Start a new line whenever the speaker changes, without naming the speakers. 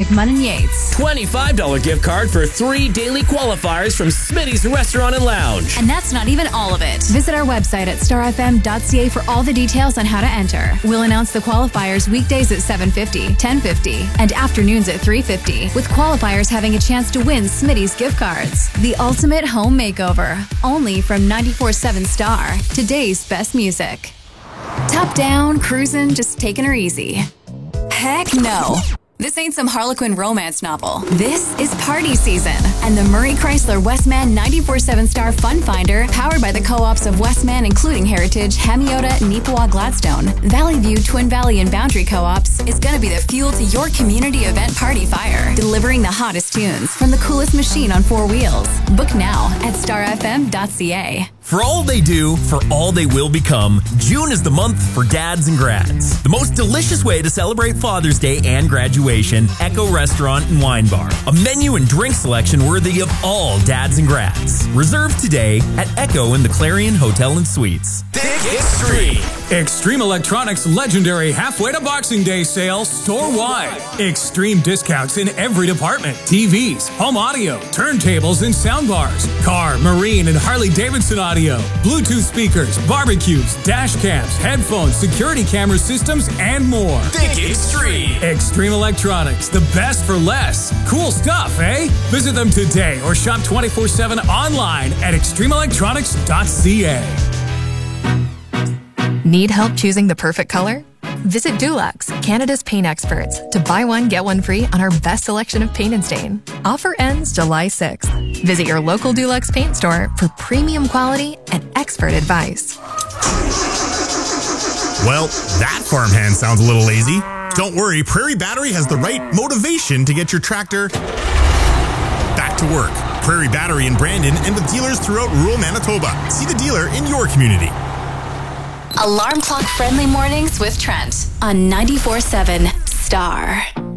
with Munn and Yates.
$25 gift card for 3 daily qualifiers from Smitty's Restaurant and Lounge.
And that's not even all of it. Visit our website at starfm.ca for all the details on how to enter. We'll announce the qualifiers weekdays at 7:50, 10:50, and afternoons at 3:50, with qualifiers having a chance to win Smitty's gift cards. The ultimate home makeover, only from 94.7 Star, today's best music. Top down, cruising, just taking her easy. Heck no. This ain't some Harlequin romance novel. This is party season, and the Murray Chrysler Westman 94.7 Star Fun Finder, powered by the co-ops of Westman, including Heritage, Hemiota, Neepawa, Gladstone, Valley View, Twin Valley, and Boundary co-ops, is going to be the fuel to your community event party fire, delivering the hottest tunes from the coolest machine on 4 wheels. Book now at starfm.ca.
For all they do, for all they will become, June is the month for dads and grads. The most delicious way to celebrate Father's Day and graduation, Echo Restaurant and Wine Bar. A menu and drink selection worthy of all dads and grads. Reserve today at Echo in the Clarion Hotel and Suites.
Think Extreme. Extreme Electronics' legendary halfway to Boxing Day sale store-wide. Extreme discounts in every department. TVs, home audio, turntables and soundbars, car, marine, and Harley-Davidson audio, Bluetooth speakers, barbecues, dash cams, headphones, security camera systems, and more.
Think Extreme.
Extreme Electronics, the best for less. Cool stuff, eh? Visit them today or shop 24/7 online at extremeelectronics.ca.
Need help choosing the perfect color? Visit Dulux, Canada's paint experts, to buy one, get one free on our best selection of paint and stain. Offer ends July 6th. Visit your local Dulux paint store for premium quality and expert advice.
Well, that farmhand sounds a little lazy. Don't worry, Prairie Battery has the right motivation to get your tractor back to work. Prairie Battery in Brandon and with dealers throughout rural Manitoba. See the dealer in your community.
Alarm clock friendly mornings with Trent on 94.7 Star.